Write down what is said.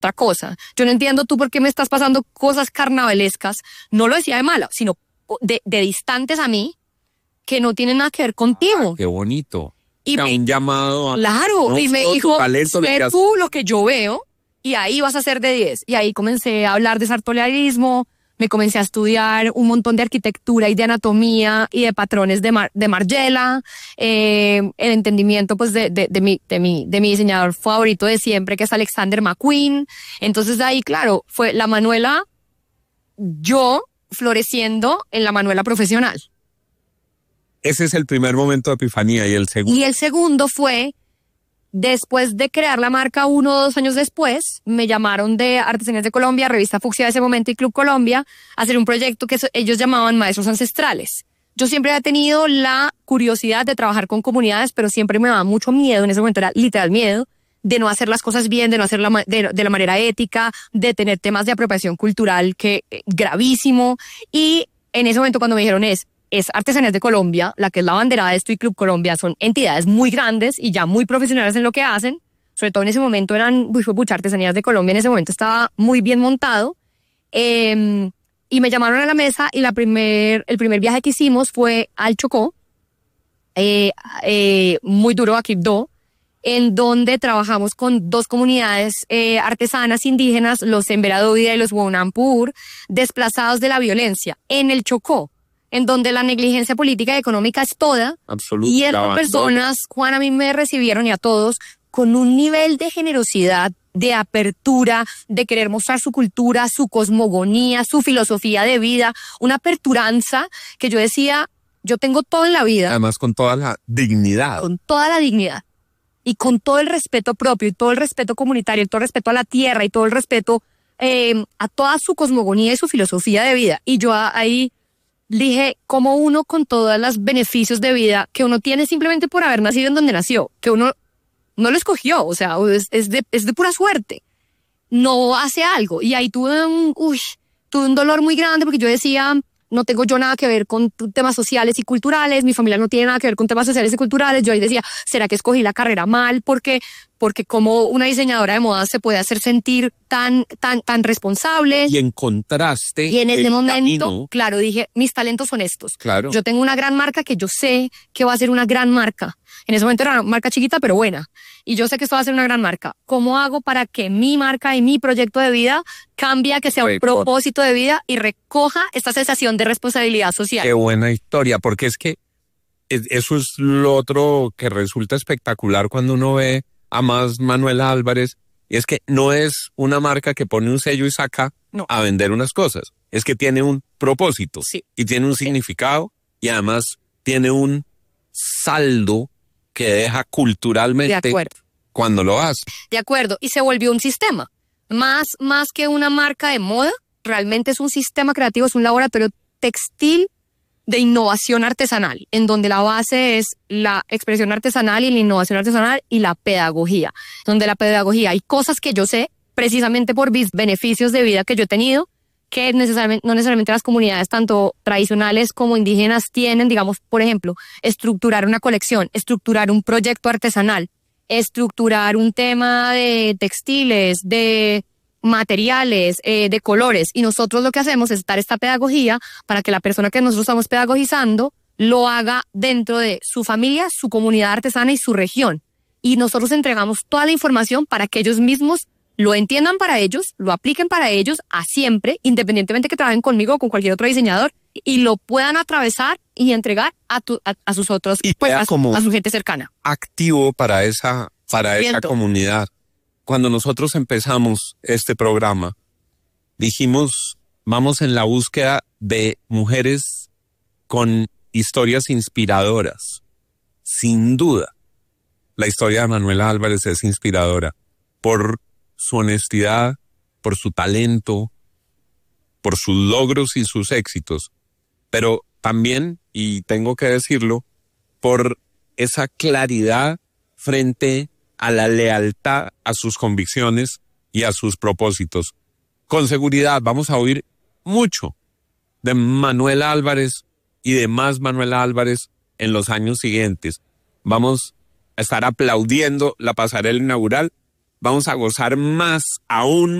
otra cosa. Yo no entiendo tú por qué me estás pasando cosas carnavalescas. No lo decía de mala, sino de distantes a mí, que no tienen nada que ver contigo. Qué bonito. Y un llamado a... Claro, y me dijo, ve tú lo que yo veo y ahí vas a ser de 10. Y ahí comencé a hablar de sartorialismo, me comencé a estudiar un montón de arquitectura y de anatomía y de patrones de Margiela, el entendimiento pues de mi diseñador favorito de siempre, que es Alexander McQueen. Entonces ahí, claro, fue la Manuela, yo floreciendo en la Manuela profesional. Ese es el primer momento de epifanía. ¿Y el segundo? Y el segundo fue, después de crear la marca 1 o 2 años después, me llamaron de Artesanías de Colombia, Revista Fucsia de ese momento y Club Colombia, a hacer un proyecto que ellos llamaban Maestros Ancestrales. Yo siempre había tenido la curiosidad de trabajar con comunidades, pero siempre me daba mucho miedo, en ese momento era literal miedo, de no hacer las cosas bien, de no hacerla de la manera ética, de tener temas de apropiación cultural que gravísimo. Y en ese momento cuando me dijeron es Artesanías de Colombia, la que es la bandera de esto, y Club Colombia, son entidades muy grandes y ya muy profesionales en lo que hacen. Sobre todo en ese momento Artesanías de Colombia en ese momento estaba muy bien montado. Y me llamaron a la mesa y el primer viaje que hicimos fue al Chocó, muy duro a Quibdó, en donde trabajamos con 2 comunidades artesanas indígenas, los Embera-Dovida y los Wonampur, desplazados de la violencia en el Chocó, en donde la negligencia política y económica es toda. Absoluto. Y estas personas, Juan, a mí me recibieron y a todos con un nivel de generosidad, de apertura, de querer mostrar su cultura, su cosmogonía, su filosofía de vida, una aperturanza que yo decía, yo tengo todo en la vida. Además con toda la dignidad. Con toda la dignidad. Y con todo el respeto propio, y todo el respeto comunitario, y todo el respeto a la tierra, y todo el respeto a toda su cosmogonía y su filosofía de vida. Y yo ahí dije, como uno con todos los beneficios de vida que uno tiene simplemente por haber nacido en donde nació, que uno no lo escogió, o sea, es de pura suerte, no hace algo. Y ahí tuve un dolor muy grande porque yo decía, no tengo yo nada que ver con temas sociales y culturales, mi familia no tiene nada que ver con temas sociales y culturales. Yo ahí decía, ¿será que escogí la carrera mal? Porque como una diseñadora de moda se puede hacer sentir tan responsable. Y en contraste. Y en ese momento, camino, claro, dije, mis talentos son estos. Claro. Yo tengo una gran marca que yo sé que va a ser una gran marca. En ese momento era una marca chiquita, pero buena. Y yo sé que esto va a ser una gran marca. ¿Cómo hago para que mi marca y mi proyecto de vida cambie, que sea un propósito de vida y recoja esta sensación de responsabilidad social? Qué buena historia, porque es que eso es lo otro que resulta espectacular cuando uno ve a más Manuela Álvarez, y es que no es una marca que pone un sello y saca a vender unas cosas. Es que tiene un propósito, sí, y tiene un significado, y además tiene un saldo que deja culturalmente cuando lo hace. De acuerdo, y se volvió un sistema. Más que una marca de moda, realmente es un sistema creativo, es un laboratorio textil de innovación artesanal, en donde la base es la expresión artesanal y la innovación artesanal y la pedagogía. Donde la pedagogía hay cosas que yo sé, precisamente por mis beneficios de vida que yo he tenido, que no necesariamente las comunidades tanto tradicionales como indígenas tienen, digamos, por ejemplo, estructurar una colección, estructurar un proyecto artesanal, estructurar un tema de textiles, de materiales, de colores. Y nosotros lo que hacemos es dar esta pedagogía para que la persona que nosotros estamos pedagogizando lo haga dentro de su familia, su comunidad artesana y su región. Y nosotros entregamos toda la información para que ellos mismos lo entiendan para ellos, lo apliquen para ellos a siempre, independientemente que trabajen conmigo o con cualquier otro diseñador, y lo puedan atravesar y entregar a sus otros, pues, a su gente cercana. Activo para esa comunidad. Cuando nosotros empezamos este programa, dijimos, vamos en la búsqueda de mujeres con historias inspiradoras. Sin duda, la historia de Manuela Álvarez es inspiradora por su honestidad, por su talento, por sus logros y sus éxitos, pero también, y tengo que decirlo, por esa claridad frente a la lealtad a sus convicciones y a sus propósitos. Con seguridad vamos a oír mucho de Manuela Álvarez y de más Manuela Álvarez en los años siguientes. Vamos a estar aplaudiendo la pasarela inaugural vamos a gozar más aún